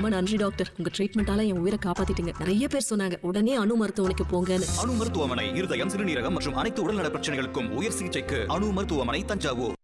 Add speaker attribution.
Speaker 1: ரொம்ப நன்றி டாக்டர், உங்க ட்ரீட்மெண்டால என் உயிரை காப்பாத்திட்டீங்க. நிறைய பேர் சொன்னாங்க உடனே அணு மருத்துவமனைக்கு போங்கன்னு.
Speaker 2: அணு மருத்துவமனை இருதயம், சிறுநீரகம் மற்றும் அனைத்து உடல்நல பிரச்சனைகளுக்கும் உயர் சிகிச்சைக்கு அணு மருத்துவமனை, தஞ்சாவூர்.